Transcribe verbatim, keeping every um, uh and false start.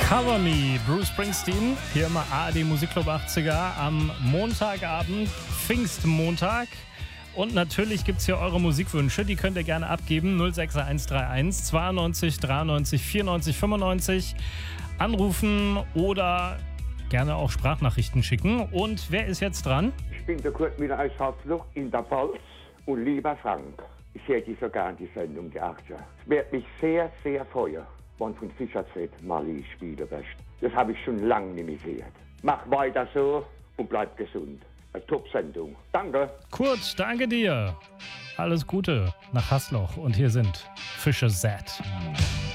Cover Me, Bruce Springsteen, hier im A R D Musikclub achtziger am Montagabend, Pfingstmontag. Und natürlich gibt es hier eure Musikwünsche, die könnt ihr gerne abgeben. null sechs eins drei eins zweiundneunzig dreiundneunzig vierundneunzig fünfundneunzig anrufen oder gerne auch Sprachnachrichten schicken. Und wer ist jetzt dran? Ich bin der Kurt Müller aus Harzloch in der Pfalz. Und lieber Frank, ich hätte so gern die Sendung die achtziger. Es wird mich sehr, sehr freuen, wenn von Fischer Z mal spielen wirst. Das habe ich schon lange nicht mehr gehört. Mach weiter so und bleib gesund. Eine Top-Sendung. Danke. Kurt, danke dir. Alles Gute nach Hasloch. Und hier sind Fischer Z.